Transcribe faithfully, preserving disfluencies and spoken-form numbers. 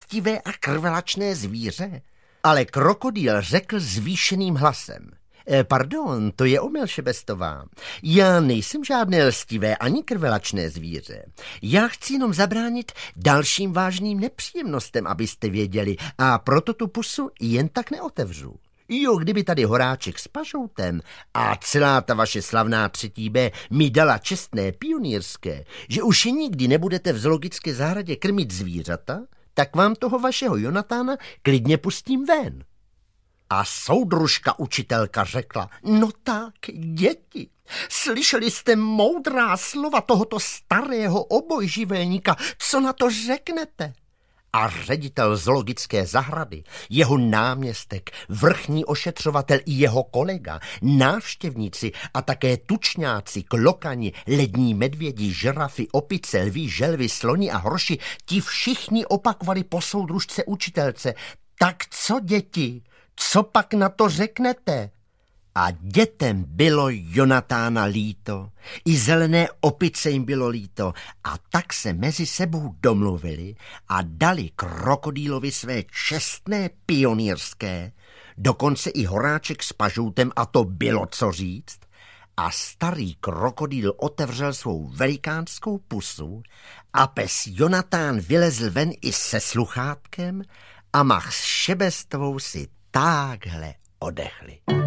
lstivé a krvelačné zvíře? Ale krokodýl řekl zvýšeným hlasem. E, pardon, to je omyl, Šebestová. Já nejsem žádné lstivé ani krvelačné zvíře. Já chci jenom zabránit dalším vážným nepříjemnostem, abyste věděli, a proto tu pusu jen tak neotevřu. Jo, kdyby tady Horáček s Pažoutem a celá ta vaše slavná třetí B mi dala čestné pionýrské, že už nikdy nebudete v zoologické zahradě krmit zvířata, tak vám toho vašeho Jonatána klidně pustím ven. A soudružka učitelka řekla, no tak, děti, slyšeli jste moudrá slova tohoto starého obojživelníka, co na to řeknete? A ředitel zoologické zahrady, jeho náměstek, vrchní ošetřovatel i jeho kolega, návštěvníci a také tučňáci, klokani, lední medvědi, žirafy, opice, lví, želvy, sloni a hroši, ti všichni opakovali po soudružce učitelce. Tak co, děti, co pak na to řeknete? A dětem bylo Jonatána líto, i zelené opice jim bylo líto, a tak se mezi sebou domluvili a dali krokodýlovi své čestné pionýrské, dokonce i Horáček s Pažoutem, a to bylo co říct, a starý krokodýl otevřel svou velikánskou pusu a pes Jonatán vylezl ven i se sluchátkem a Mach s Šebestovou si táhle odechli.